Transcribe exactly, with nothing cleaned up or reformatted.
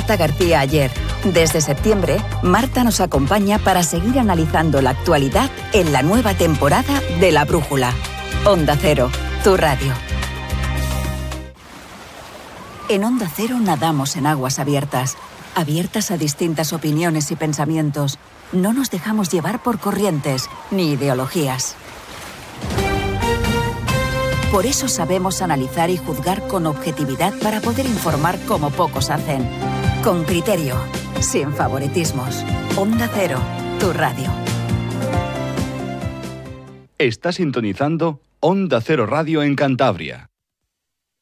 Marta García Ayer. Desde septiembre, Marta nos acompaña para seguir analizando la actualidad en la nueva temporada de La Brújula. Onda Cero, tu radio. En Onda Cero nadamos en aguas abiertas, abiertas a distintas opiniones y pensamientos. No nos dejamos llevar por corrientes ni ideologías. Por eso sabemos analizar y juzgar con objetividad para poder informar como pocos hacen. Con criterio, sin favoritismos. Onda Cero, tu radio. Está sintonizando Onda Cero Radio en Cantabria.